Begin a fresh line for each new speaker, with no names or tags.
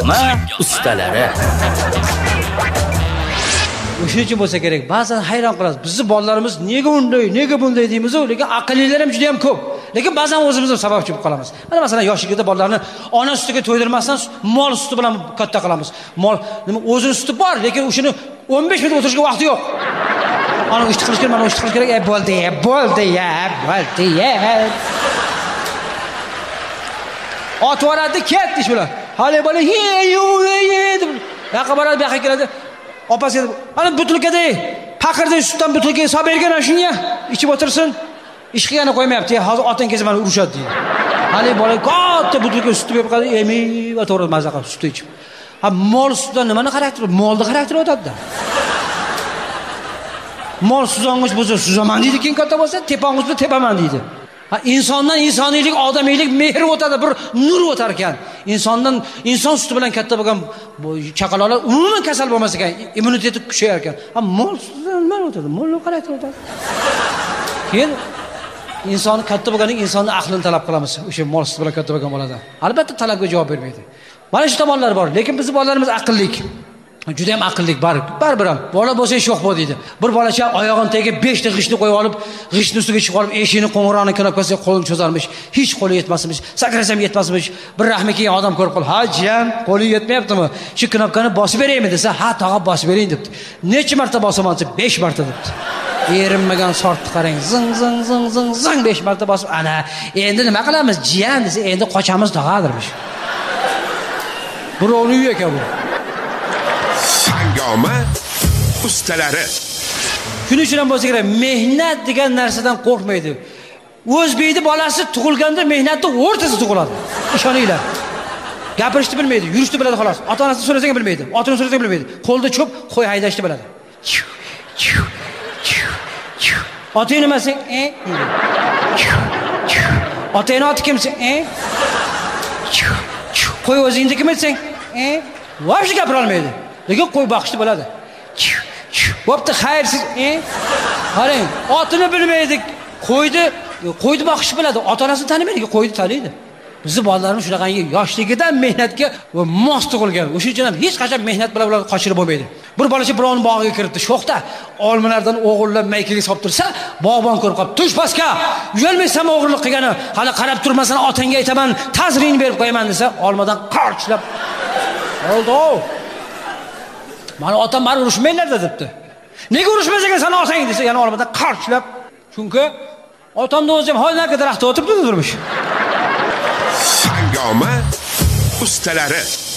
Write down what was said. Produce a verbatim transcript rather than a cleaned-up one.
Hangoma ustalari.
O'shuning uchun bo'lsa kerak, ba'zan hayron qolasiz. Bizning bolalarimiz nega unday, nega bunday deymiz, lekin aqllilar ham juda ham ko'p. Lekin ba'zan o'zimiz ham sababchi bo'lib qolamiz. Mana masalan, yoshligida bolalarni ona sutiga to'ydirmasdan mol suti bilan katta qilamiz. Mol nima o'zining suti bor, lekin o'shini o'n besh minut o'tirishga vaqti yo'q. Ana ishni qilish kerak, mana ishni qilish kerak, e bo'ldi, e bo'ldi, ya, bo'ldi, ya. Ot voradi, ket ish bilan. Hali bola hey, deb yoqqa boradi, bu yoqqa keladi. Opasiga ana butilkada paqirdan sutdan butilka solib bergan shunga ichib o'tirsin. Ish qilgani qo'ymayapti. Hozir otangiz meni urushadi deydi. Hali bola katta butilka sut berib qoladi, emi va to'g'ri mazza qilib sut ichib. Ha mol sutdan nimani xarakteri? Molni xarakteri o'tadi-da. Mol suzong'ich bo'lsa suzaman deydi, keyin katta bo'lsa tepong'ich bo'lsa tepaman deydi. Ha insondan insoniylik, odamiylik, mehr o'tadi, bir nur o'tar ekan. Insondan inson suti bilan katta bo'lgan chaqaloqlar umuman kasal bo'lmas ekan, immuniteti kuchayar ekan. Ha mol sutidan nima o'tadi? Molni xarakteri o'tadi. Keyin inson katta bo'lganing insonning aqlini talab qilamiz. O'sha mol suti bilan katta bo'lgan bolada. Albatta talabga javob bermaydi. Mana shu tomonlar bor, lekin bizning bolalarimiz aqllik. Juda ham aqllik bar, baribir ham. Bola bo'lsa sho'x bo'l deydi. Bir bolacha oyog'ini tagiga besh ta g'ishtni qo'yib olib, g'ishtni ustiga chiqib olib, eshikni qo'ng'irog'ini knopkasiga qo'lini cho'zarmish. Hech qo'li yetmasmish. Sakrasam yetmasmish. Bir rahmi kelgan odam ko'rib qol, "Ha, jiyan, qo'li yetmayaptimi? Shu knopkani bosib beraymi?" desa, "Ha, tog'a bosib bering" debdi. "Necha marta bosaman?" desa, "besh marta" debdi. Erinmagan sortni qarang. Zing zing zing zing zing besh marta bosib, "Ana, endi nima qilamiz, jiyan?" desa, "Endi qochamiz tog'adirmish." Birovning uyi ekan bu.
Hangoma ustalari.
Shuning uchun ham bo'lsa kerak, mehnat degan narsadan qo'rqmaydi. O'zbekning bolasi tug'ilganda mehnatning o'rtasida tug'iladi. Ishoninglar. Gapirishni bilmaydi, yurishni biladi xolos. Ota-onasidan so'rasang bilmaydi, otini so'rasang bilmaydi. Qo'lda cho'p, qo'y haydashni biladi. Otang nimasing? E? Otangning oti kimsan? E? Qo'y o'zingni kim etsang? E? Vobshe gapira olmaydi. Lekin qo'y boqishni biladi. Bo'pti, xayrsiz, e? Qarang, otini bilmaydi, qo'ydi, qo'yni boqishni biladi. Ota-onasini tanimaydi, qo'yni taniydi. Bizning bolalarimiz shunaqangi yoshligidan mehnatga va mos tug'ilgan. O'shuning uchun ham hech qachon mehnat bilan ularni qochirib bo'lmaydi. Bir bolacha birovning bog'iga kiribdi, sho'xda olmalardan o'g'irlab maykaga solib tursa, bog'bon ko'rib qolib, "Tush pastga, uyalmaysanmi o'g'irlik qilgani? Hali qarab turmasan, otangga aytaman, tazrini berib qo'yaman" desa, olmadan qarchlab oldi. Mana otam meni urushmaylar debdi. Nega urushmas ekan sen otang desa, yana olmadan qarchlab. Chunki otamning o'zi ham hoynaga daraxtda o'tiribdi turmush.
Hangoma ustalari.